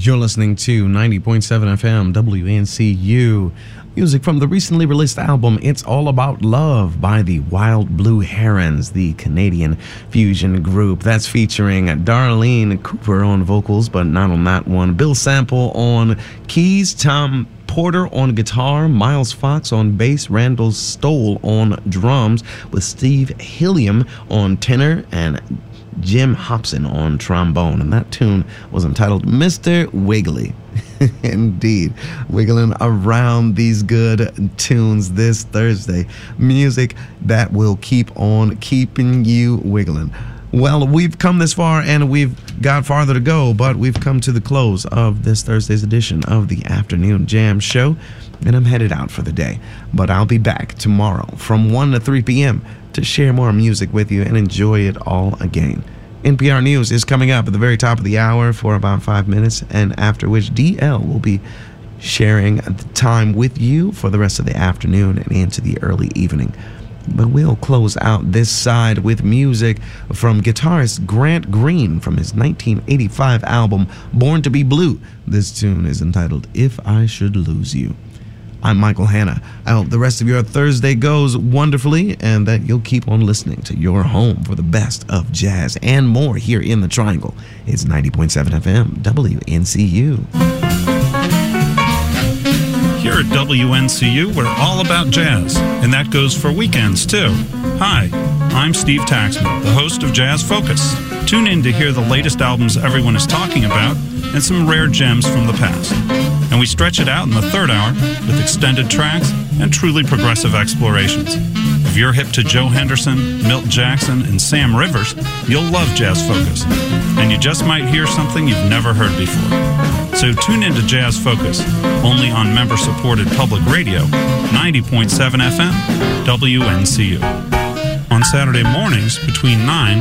You're listening to 90.7 FM WNCU. Music from the recently released album It's All About Love by the Wild Blue Herons, the Canadian fusion group. That's featuring Darlene Cooper on vocals, but not on that one. Bill Sample on keys, Tom Porter on guitar, Miles Fox on bass, Randall Stoll on drums, with Steve Hilliam on tenor and Jim Hobson on trombone. And that tune was entitled Mr. Wiggly. Indeed, wiggling around these good tunes this Thursday. Music that will keep on keeping you wiggling. Well, we've come this far and we've got farther to go, but we've come to the close of this Thursday's edition of the Afternoon Jam Show, and I'm headed out for the day. But I'll be back tomorrow from 1 to 3 p.m. to share more music with you and enjoy it all again. NPR News is coming up at the very top of the hour for about 5 minutes, and after which DL will be sharing the time with you for the rest of the afternoon and into the early evening. But we'll close out this side with music from guitarist Grant Green from his 1985 album Born to Be Blue. This tune is entitled If I Should Lose You. I'm Michael Hanna. I hope the rest of your Thursday goes wonderfully and that you'll keep on listening to your home for the best of jazz and more here in the Triangle. It's 90.7 FM, WNCU. Here at WNCU, we're all about jazz, and that goes for weekends, too. Hi, I'm Steve Taxman, the host of Jazz Focus. Tune in to hear the latest albums everyone is talking about and some rare gems from the past. And we stretch it out in the third hour with extended tracks and truly progressive explorations. If you're hip to Joe Henderson, Milt Jackson, and Sam Rivers, you'll love Jazz Focus. And you just might hear something you've never heard before. So tune into Jazz Focus, only on member-supported public radio, 90.7 FM, WNCU. On Saturday mornings between 9